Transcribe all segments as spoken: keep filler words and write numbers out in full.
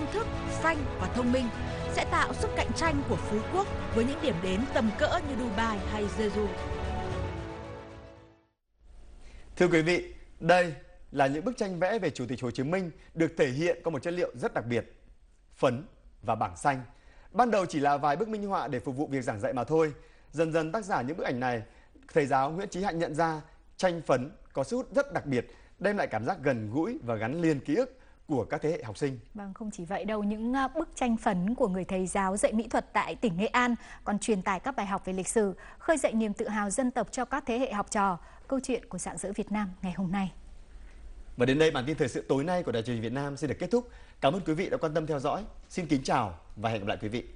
thức, xanh và thông minh sẽ tạo sức cạnh tranh của Phú Quốc với những điểm đến tầm cỡ như Dubai hay Jeju. Thưa quý vị, đây là những bức tranh vẽ về Chủ tịch Hồ Chí Minh được thể hiện có một chất liệu rất đặc biệt, phấn và bảng xanh. Ban đầu chỉ là vài bức minh họa để phục vụ việc giảng dạy mà thôi. Dần dần tác giả những bức ảnh này, thầy giáo Nguyễn Chí Hạnh nhận ra tranh phấn có sức hút rất đặc biệt, đem lại cảm giác gần gũi và gắn liền ký ức của các thế hệ học sinh. Vâng, không chỉ vậy đâu, những bức tranh phấn của người thầy giáo dạy mỹ thuật tại tỉnh Nghệ An còn truyền tải các bài học về lịch sử, khơi dậy niềm tự hào dân tộc cho các thế hệ học trò. Câu chuyện của Rạng Rỡ Việt Nam ngày hôm nay. Và đến đây bản tin thời sự tối nay của Đài Truyền hình Việt Nam xin được kết thúc. Cảm ơn quý vị đã quan tâm theo dõi. Xin kính chào và hẹn gặp lại quý vị.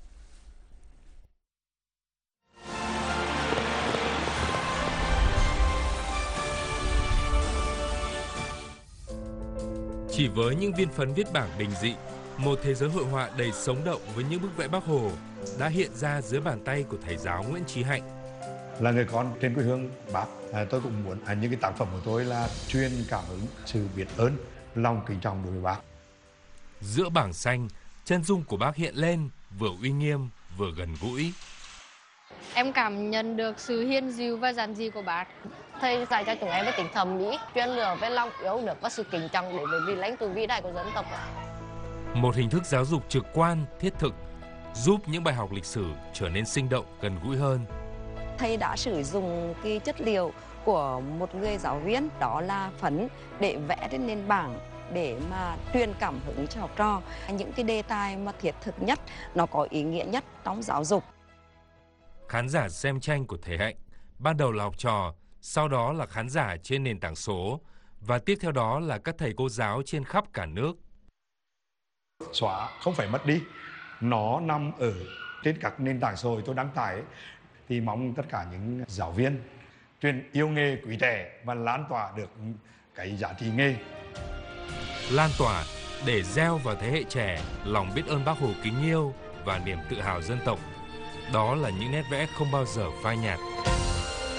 Chỉ với những viên phấn viết bảng bình dị, một thế giới hội họa đầy sống động với những bức vẽ Bác Hồ đã hiện ra dưới bàn tay của thầy giáo Nguyễn Chí Hạnh. Là người con trên quê hương Bác, tôi cũng muốn những cái tác phẩm của tôi là truyền cảm hứng, sự biết ơn, lòng kính trọng đối với Bác. Giữa bảng xanh, chân dung của Bác hiện lên vừa uy nghiêm vừa gần gũi. Em cảm nhận được sự hiền dịu và giản dị của Bác. Thầy dạy cho chúng em với tính thẩm mỹ, truyền lửa với lòng yêu nước và sự kính trọng để vì lãnh tụ vĩ đại của dân tộc. Một hình thức giáo dục trực quan, thiết thực, giúp những bài học lịch sử trở nên sinh động, gần gũi hơn. Thầy đã sử dụng cái chất liệu của một người giáo viên, đó là phấn, để vẽ trên nền bảng để mà truyền cảm hứng cho học trò. Những cái đề tài mà thiết thực nhất, nó có ý nghĩa nhất trong giáo dục. Khán giả xem tranh của thầy Hạnh ban đầu là học trò, sau đó là khán giả trên nền tảng số và tiếp theo đó là các thầy cô giáo trên khắp cả nước. Xóa không phải mất đi, nó nằm ở trên các nền tảng xã hội tôi đăng tải, thì mong tất cả những giáo viên truyền yêu nghề quý trẻ và lan tỏa được cái giá trị nghề. Lan tỏa để gieo vào thế hệ trẻ lòng biết ơn Bác Hồ kính yêu và niềm tự hào dân tộc. Đó là những nét vẽ không bao giờ phai nhạt.